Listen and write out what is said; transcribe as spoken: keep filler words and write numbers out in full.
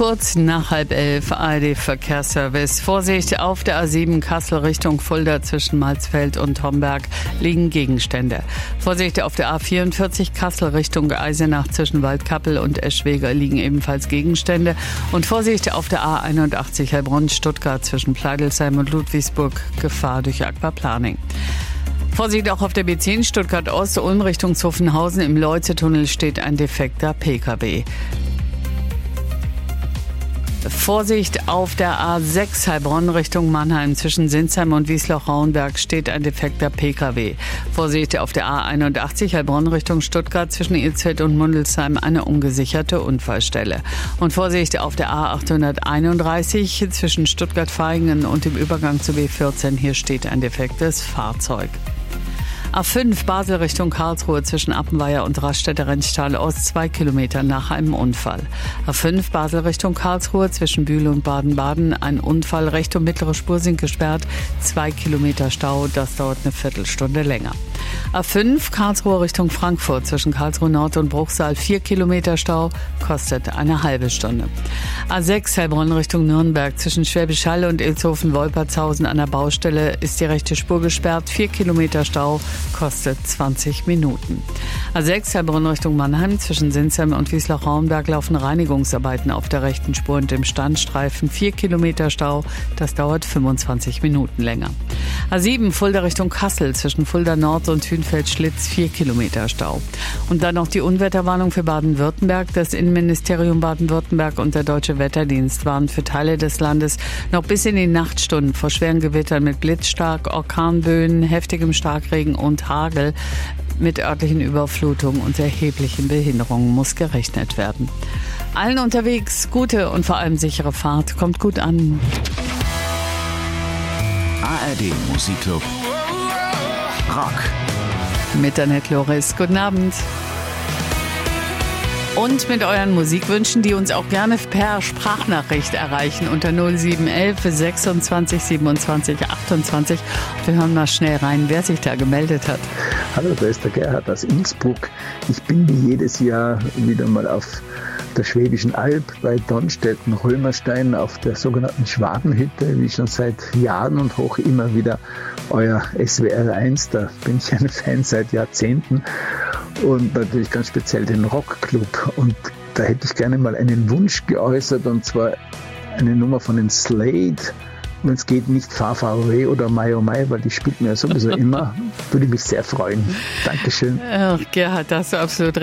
kurz nach halb elf, A R D-Verkehrsservice. Vorsicht, auf der A sieben Kassel Richtung Fulda zwischen Malzfeld und Homberg liegen Gegenstände. Vorsicht, auf der A vierundvierzig Kassel Richtung Eisenach zwischen Waldkappel und Eschwege liegen ebenfalls Gegenstände. Und Vorsicht, auf der A einundachtzig Heilbronn-Stuttgart zwischen Pleidelsheim und Ludwigsburg, Gefahr durch Aquaplaning. Vorsicht auch auf der B zehn Stuttgart-Ost, Ulm Richtung Zuffenhausen. Im Leuze-Tunnel steht ein defekter P K W. Vorsicht auf der A sechs Heilbronn Richtung Mannheim zwischen Sinsheim und Wiesloch-Rauenberg steht ein defekter P K W. Vorsicht auf der A einundachtzig Heilbronn Richtung Stuttgart zwischen Ilsfeld und Mundelsheim eine ungesicherte Unfallstelle. Und Vorsicht auf der A achthunderteinunddreißig zwischen Stuttgart-Vaihingen und dem Übergang zu B vierzehn. Hier steht ein defektes Fahrzeug. A fünf Basel Richtung Karlsruhe zwischen Appenweier und Raststätte Rennstall Ost zwei Kilometer nach einem Unfall. A fünf Basel Richtung Karlsruhe zwischen Bühl und Baden-Baden ein Unfall. Rechte und mittlere Spur sind gesperrt. Zwei Kilometer Stau, das dauert eine Viertelstunde länger. A fünf Karlsruhe Richtung Frankfurt zwischen Karlsruhe Nord und Bruchsal vier Kilometer Stau, kostet eine halbe Stunde. A sechs Heilbronn Richtung Nürnberg zwischen Schwäbisch Hall und Ilshofen-Wolpertshausen an der Baustelle ist die rechte Spur gesperrt. vier Kilometer Stau, kostet zwanzig Minuten. A sechs Heilbronn Richtung Mannheim zwischen Sinsheim und Wiesloch-Rauenberg laufen Reinigungsarbeiten auf der rechten Spur und dem Standstreifen. vier Kilometer Stau, das dauert fünfundzwanzig Minuten länger. A sieben Fulda Richtung Kassel zwischen Fulda Nord und Hünfeld-Schlitz vier Kilometer Stau. Und dann noch die Unwetterwarnung für Baden-Württemberg. Das Innenministerium Baden-Württemberg und der Deutsche Wetterdienst warnen für Teile des Landes noch bis in die Nachtstunden vor schweren Gewittern mit Blitzstark, Orkanböen, heftigem Starkregen und Hagel. Mit örtlichen Überflutungen und erheblichen Behinderungen muss gerechnet werden. Allen unterwegs gute und vor allem sichere Fahrt. Kommt gut an. A R D Musikclub Rock. Mit Annette Loris. Guten Abend. Und mit euren Musikwünschen, die uns auch gerne per Sprachnachricht erreichen unter null sieben eins eins sechsundzwanzig siebenundzwanzig achtundzwanzig. Wir hören mal schnell rein, wer sich da gemeldet hat. Hallo, da ist der Gerhard aus Innsbruck. Ich bin wie jedes Jahr wieder mal auf der Schwäbischen Alb bei Donnstetten-Römerstein auf der sogenannten Schwabenhütte, wie schon seit Jahren und hoch immer wieder euer S W R eins. Da bin ich ein Fan seit Jahrzehnten und natürlich ganz speziell den Rockclub. Und da hätte ich gerne mal einen Wunsch geäußert, und zwar eine Nummer von den Slade. Wenn es geht, nicht Far Far Away oder My Oh My, weil die spielt mir ja sowieso immer. Würde mich sehr freuen. Dankeschön. Ach, Gerhard, da hast du absolut recht.